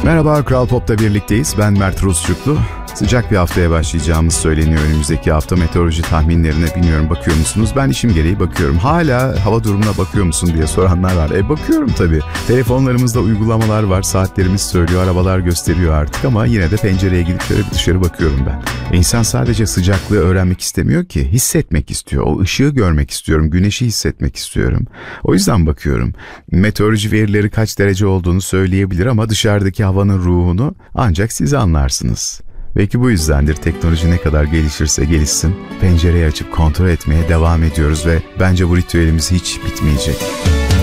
Merhaba, Kral Pop'ta birlikteyiz. Ben Mert Rusçuklu. Sıcak bir haftaya başlayacağımız söyleniyor önümüzdeki hafta. Meteoroloji tahminlerine bilmiyorum bakıyor musunuz? Ben işim gereği bakıyorum. Hala hava durumuna bakıyor musun diye soranlar var. Bakıyorum tabii. Telefonlarımızda uygulamalar var. Saatlerimiz söylüyor, arabalar gösteriyor artık ama yine de pencereye gidip şöyle bir dışarı bakıyorum ben. İnsan sadece sıcaklığı öğrenmek istemiyor ki. Hissetmek istiyor. O ışığı görmek istiyorum. Güneşi hissetmek istiyorum. O yüzden bakıyorum. Meteoroloji verileri kaç derece olduğunu söyleyebilir ama dışarıdaki havanın ruhunu ancak siz anlarsınız. Belki bu yüzdendir teknoloji ne kadar gelişirse gelişsin pencereyi açıp kontrol etmeye devam ediyoruz ve bence bu ritüelimiz hiç bitmeyecek.